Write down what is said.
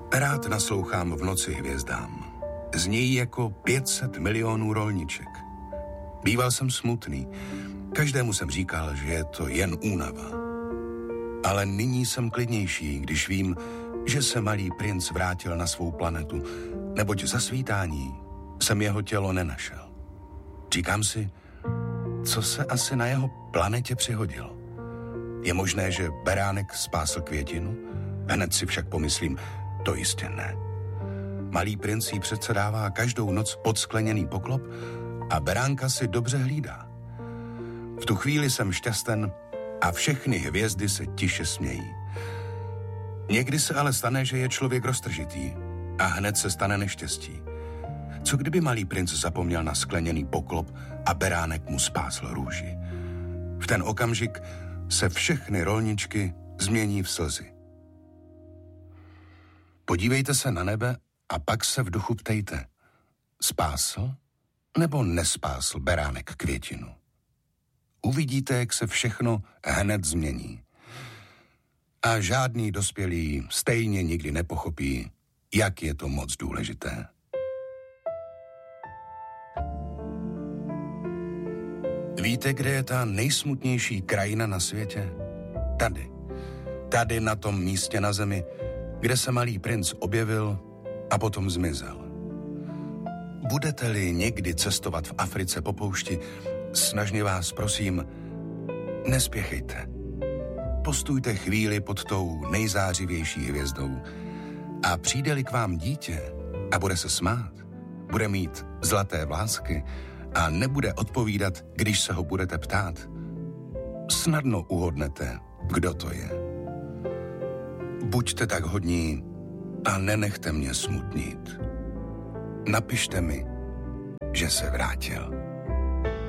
Rád naslouchám v noci hvězdám. Znějí jako 500 milionů rolniček. Býval jsem smutný. Každému jsem říkal, že je to jen únava. Ale nyní jsem klidnější, když vím, že se malý princ vrátil na svou planetu, neboť za svítání jsem jeho tělo nenašel. Říkám si, co se asi na jeho planetě přihodilo. Je možné, že beránek spásl květinu? Hned si však pomyslím, to jistě ne. Malý princ jí přece dává každou noc podskleněný poklop a beránka si dobře hlídá. V tu chvíli jsem šťasten a všechny hvězdy se tiše smějí. Někdy se ale stane, že je člověk roztržitý a hned se stane neštěstí. Co kdyby malý princ zapomněl na skleněný poklop a beránek mu spásl růži? V ten okamžik se všechny rolničky změní v slzy. Podívejte se na nebe a pak se v duchu ptejte. Spásl nebo nespásl beránek květinu? Uvidíte, jak se všechno hned změní. A žádný dospělý stejně nikdy nepochopí, jak je to moc důležité. Víte, kde je ta nejsmutnější krajina na světě? Tady. Tady na tom místě na zemi, kde se malý princ objevil a potom zmizel. Budete-li někdy cestovat v Africe po poušti, snažně vás prosím, nespěchejte. Postůjte chvíli pod tou nejzářivější hvězdou a přijde-li k vám dítě a bude se smát, bude mít zlaté vlásky a nebude odpovídat, když se ho budete ptát, snadno uhodnete, kdo to je. Buďte tak hodní a nenechte mě smutnit. Napište mi, že se vrátil.